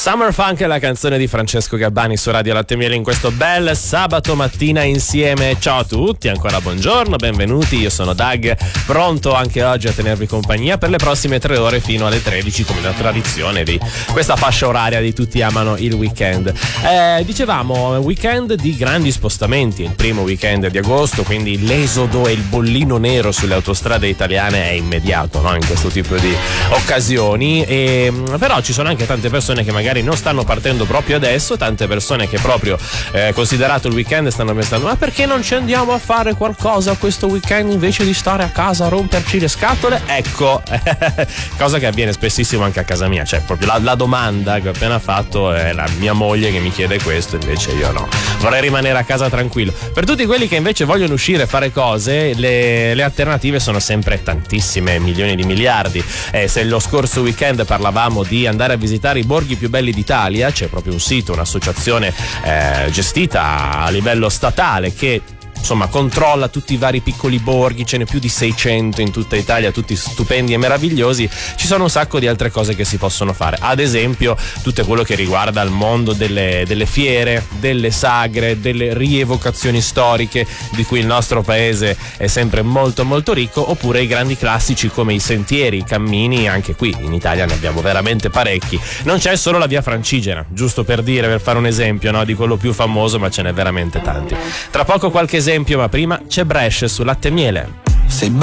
Summer Funk è la canzone di Francesco Gabbani su Radio Latte Miele in questo bel sabato mattina insieme. Ciao a tutti, ancora buongiorno, benvenuti. Io sono Doug, pronto anche oggi a tenervi compagnia per le prossime 3 ore fino alle 13, come la tradizione di questa fascia oraria di Tutti amano il weekend. Dicevamo weekend di grandi spostamenti, il primo weekend di agosto, quindi l'esodo e il bollino nero sulle autostrade italiane è immediato, no? In questo tipo di occasioni. Però ci sono anche tante persone che magari non stanno partendo proprio adesso, tante persone che proprio considerato il weekend stanno pensando: ma perché non ci andiamo a fare qualcosa questo weekend invece di stare a casa a romperci le scatole? Ecco, cosa che avviene spessissimo anche a casa mia, cioè proprio la domanda che ho appena fatto è la mia moglie che mi chiede questo, invece io no, vorrei rimanere a casa tranquillo. Per tutti quelli che invece vogliono uscire e fare cose, le alternative sono sempre tantissime, milioni di miliardi. Se lo scorso weekend parlavamo di andare a visitare i borghi più belli d'Italia, c'è proprio un sito, un'associazione gestita a livello statale che insomma controlla tutti i vari piccoli borghi, ce n'è più di 600 in tutta Italia, tutti stupendi e meravigliosi. Ci sono un sacco di altre cose che si possono fare, ad esempio tutto quello che riguarda il mondo delle fiere, delle sagre, delle rievocazioni storiche di cui il nostro paese è sempre molto molto ricco, oppure i grandi classici come i sentieri, i cammini. Anche qui in Italia ne abbiamo veramente parecchi, non c'è solo la via Francigena, giusto per dire, per fare un esempio, no, di quello più famoso, ma ce n'è veramente tanti. Tra poco qualche esempio, ma prima c'è Brescia su Latte Miele. Sei